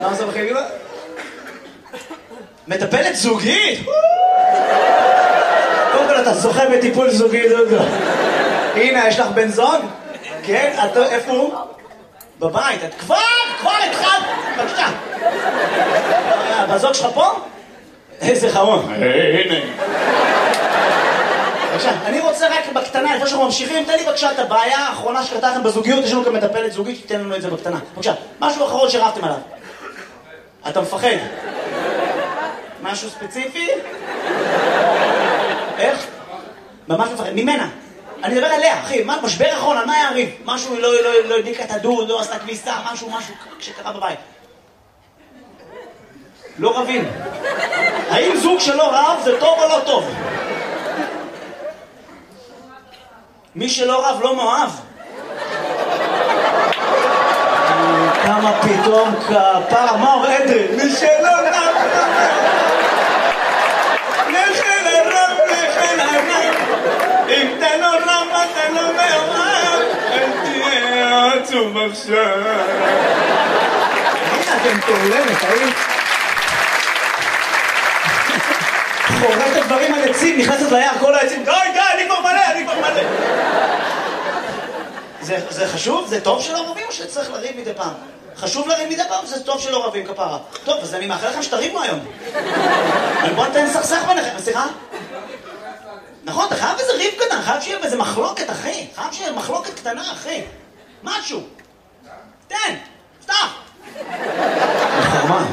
מה זה בחיים לה? מטפלת זוגית? קודם כל אתה זוכה בטיפול זוגי, דודו. הנה, יש לך בן זוג? כן? איפה הוא? בבית. את כבר התחלת. בבקשה. בזוג שלך פה? איזה חמור. הנה. בבקשה, אני רוצה רק בקטנה, לפני שאנחנו ממשיכים, תן לי בבקשה את הבעיה האחרונה שקרתה לכם בזוגיות, יש לנו כמטפלת זוגית, שתיתן לנו את זה בקטנה. בבקשה, משהו אחרון שרבתם עליו. אתה מפחד? משהו ספציפי? איך? ממש מפחד, ממנה. אני מדבר עליה, אחי, משבר אחרון, על מה היה הריב? משהו, לא הדליקה את הדוד, לא עשתה כביסה, משהו שקרה בבית. לא רבים. האם זוג שלא רב זה טוב או לא טוב? מי שלא רב לא מאוהב. כמה פתאום כפרה, מה אומר אדרי? מי שלא רב לכן הרב, לכן הרב. אם אתה לא רב, אתה לא מאוהב, אל תהיה עצוב עכשיו. הנה אתם תעולמת, האם? חורט הדברים על עצים, נכנסת ליער כל העצים, די, אני כבר מלא. זה חשוב? זה טוב שלא רבים או שצריך לריב מדי פעם? חשוב לריב מדי פעם, זה טוב שלא רבים כפרה. טוב, אז אני מאחל לכם שתריבו היום. בוא נתן סכסך ביניכם, סליחה? נכון, אתה חייב איזה ריב קטן, חייב שיהיה באיזה מחלוקת, אחי. חייב שיהיה מחלוקת קטנה, אחי. משהו. תן, פתח. חרמה.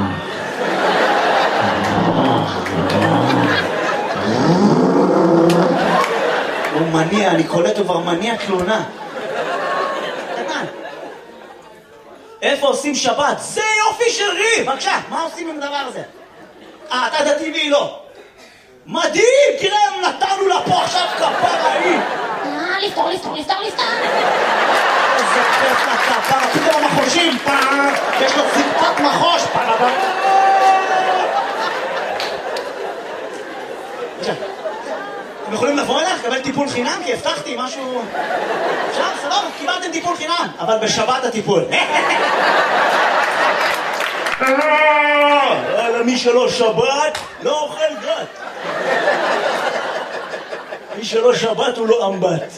הוא מניע, אני קולט, הוא כבר מניע תלונה. קטן. איפה עושים שבת? זה יופי של ריב! בבקשה, מה עושים עם הדבר הזה? אתה דתי והיא לא. מדהים! תראה, נתנו לה פה עכשיו כפרה היא. לפתור. איזה כיף לכפרה, פתאום המחושים, יש לו ציפת מחוש. אתם יכולים לבוא אליך, לקבל טיפול חינם, כי הבטחתי משהו... עכשיו, סבבה, קיבלתם טיפול חינם, אבל בשבת הטיפול. מי שלא שבת, לא אוכל גת. מי שלא שבת הוא לא אמבט.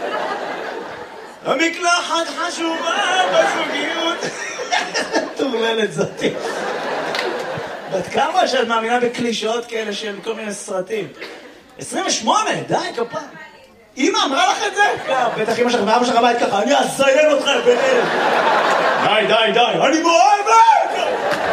המקלחת חשובה בזוגיות. תורללת זאתי. בת כמה שאת מאמינה בקלישאות כאלה של כל מיני סרטים? 28, די, כפה. אמא אמרה לך את זה? בטח אמא שלך ואבא שלך בית ככה, אני אזיין אותך ביניהם. די, אני מאוהבת!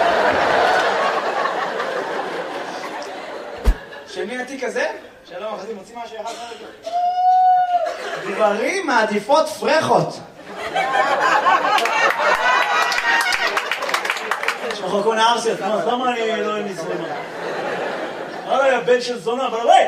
של מי התיק הזה? שלום, אחרי מוציא משהו אחד חלק. גברים מעדיפות פרחות. שחוקו נערסיות, למה אני לא נזרמה? אוי, הבן של זונה, אבל אוי!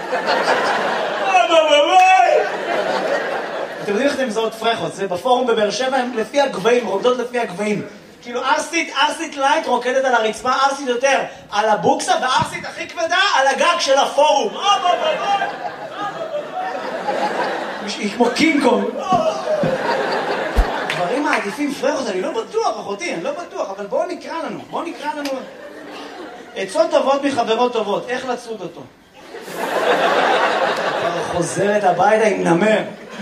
אתם יודעים איך אתם מזהות פרחות? זה בפורום בבאר שבע, הם לפי הגבהים, רוקדות לפי הגבהים. כאילו ארסית לייט רוקדת על הרצפה, ארסית יותר על הבוקסה, וארסית הכי כבדה על הגג של הפורום. היא כמו קינג קונג. דברים מעדיפים פרחות, אני לא בטוח, אחותי, אני לא בטוח, אבל בואו נקרא לנו. עצות טובות מחברות טובות, איך לצוד אותו? חוזרת הביתה עם נמר.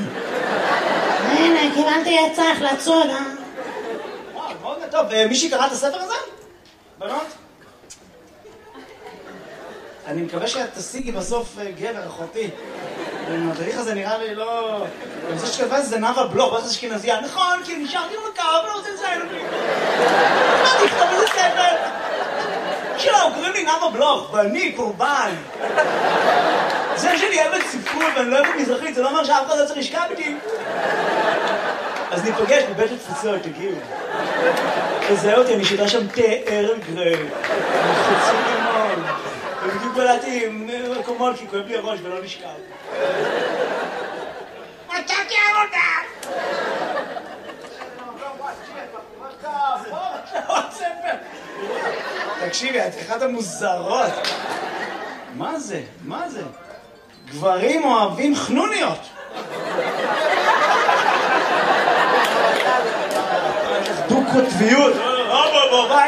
הנה, קיבלתי עצה איך לצוד, מאוד טוב, מישהי קרא את הספר הזה? בנות? אני מקווה שאת תשיגי בסוף גבר, אחותי. המדריך הזה נראה לי לא... אני חושב שכתבה זה נאווה בלוך, ואיך זה אשכנזייה. נכון, כי נשארתי במקר, אבל לא רוצה לציין אותי. מה תכתוב איזה ספר? שלום, קוראים לי נאווה בלוך, ואני קורבן. זה שאני אוהבת ספרות ואני לא אוהבת מזרחית, זה לא אומר שאף אחד לא צריך לשכב איתי. אז ניפגש בבית התפוצות, תגיעו. תזהה אותי, אני שיטה שם תאר גרי. חצי לימון. ובדיוק בלעתי עם מקומות, כי כואב לי הראש ולא נשכב. מצאתי עבודה! תקשיבי, את אחת המוזרות. מה זה? גברים אוהבים חנוניות. דו-קוטביות. בוא, ביי.